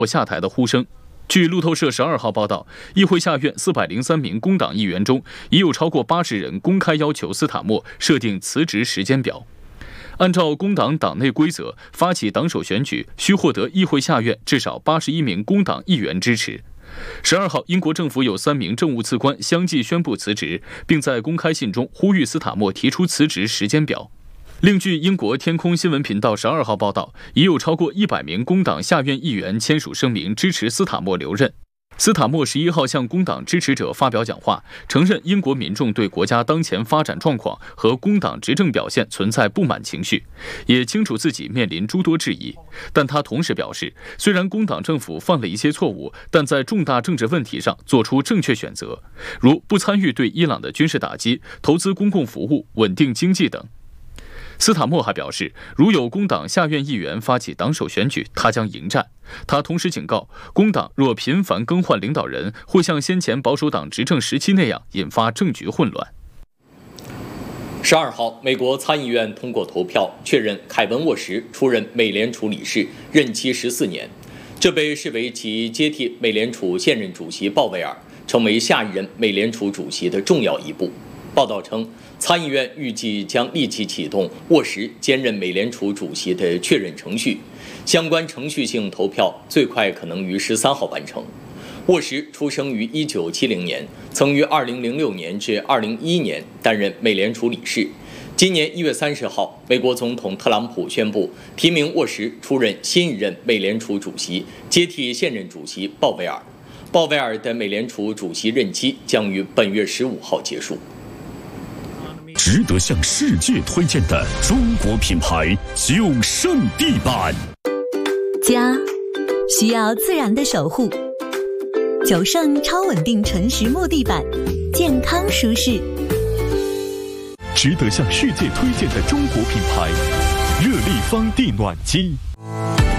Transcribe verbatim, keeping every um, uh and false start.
下台的呼声。据路透社十二号报道，议会下院四百零三名工党议员中，已有超过八十人公开要求斯塔默设定辞职时间表。按照工党党内规则，发起党首选举需获得议会下院至少八十一名工党议员支持。十二号，英国政府有三名政务次官相继宣布辞职，并在公开信中呼吁斯塔默提出辞职时间表。另据英国天空新闻频道十二号报道，已有超过一百名工党下院议员签署声明支持斯塔默留任。斯塔默十一号向工党支持者发表讲话，承认英国民众对国家当前发展状况和工党执政表现存在不满情绪，也清楚自己面临诸多质疑。但他同时表示，虽然工党政府犯了一些错误，但在重大政治问题上做出正确选择，如不参与对伊朗的军事打击、投资公共服务、稳定经济等。斯塔默还表示，如有工党下院议员发起党首选举，他将迎战。他同时警告，工党若频繁更换领导人，会像先前保守党执政时期那样引发政局混乱。 十二号，美国参议院通过投票，确认凯文·沃什出任美联储理事，任期十四年。这被视为其接替美联储现任主席鲍威尔，成为下一任美联储主席的重要一步。报道称，参议院预计将立即启动沃什兼任美联储主席的确认程序，相关程序性投票最快可能于十三号完成。沃什出生于一九七零年，曾于二零零六年至二零一一年担任美联储理事。今年一月三十号，美国总统特朗普宣布提名沃什出任新一任美联储主席，接替现任主席鲍威尔。鲍威尔的美联储主席任期将于本月十五号结束。 值得向世界推荐的中国品牌九胜地板。 家需要自然的守护，九胜超稳定纯实木地板，健康舒适。 值得向世界推荐的中国品牌热力方地暖机。